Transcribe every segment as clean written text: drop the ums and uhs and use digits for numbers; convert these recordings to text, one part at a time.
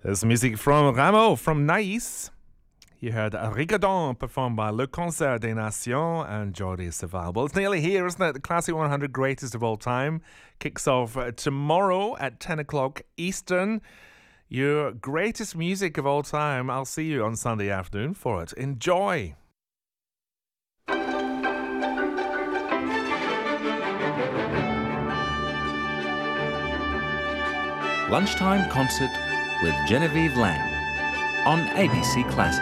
There's music from Rameau from Nice. You heard Rigodon performed by Le Concert des Nations and Jordi Savall. Well, it's nearly here, isn't it? The Classic 100 Greatest of All Time kicks off tomorrow at 10 o'clock Eastern. Your greatest music of all time. I'll see you on Sunday afternoon for it. Enjoy. Lunchtime Concert with Genevieve Lang on ABC Classic.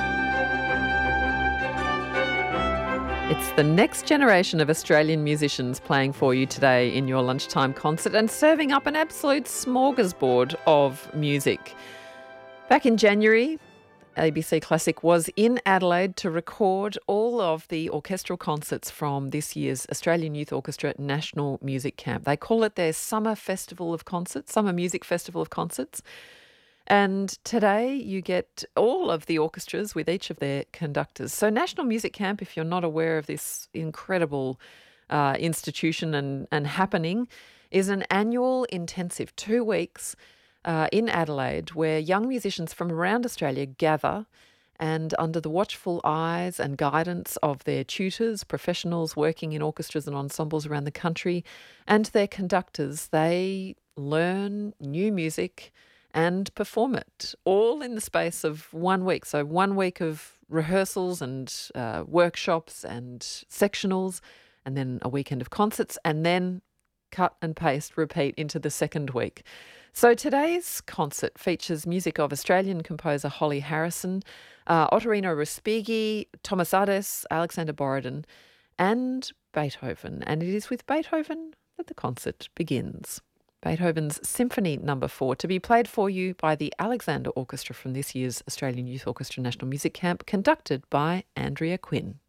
It's the next generation of Australian musicians playing for you today in your lunchtime concert and serving up an absolute smorgasbord of music. Back in January, ABC Classic was in Adelaide to record all of the orchestral concerts from this year's Australian Youth Orchestra National Music Camp. They call it their Summer Festival of Concerts, Summer Music Festival of Concerts. And today you get all of the orchestras with each of their conductors. So National Music Camp, if you're not aware of this incredible institution and happening, is an annual intensive 2 weeks in Adelaide where young musicians from around Australia gather and under the watchful eyes and guidance of their tutors, professionals working in orchestras and ensembles around the country, and their conductors, they learn new music and perform it all in the space of 1 week. So 1 week of rehearsals and workshops and sectionals, and then a weekend of concerts, and then cut and paste, repeat into the second week. So today's concert features music of Australian composer Holly Harrison, Ottorino Respighi, Thomas Adès, Alexander Borodin, and Beethoven. And it is with Beethoven that the concert begins. Beethoven's Symphony No. 4, to be played for you by the Alexander Orchestra from this year's Australian Youth Orchestra National Music Camp, conducted by Andrea Quinn.